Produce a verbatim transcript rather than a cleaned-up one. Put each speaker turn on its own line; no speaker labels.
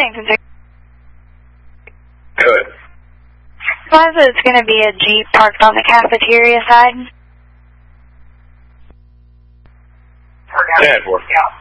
Thanks.
Good.
Plaza, it's going to be a Jeep parked on the cafeteria side.
ten four.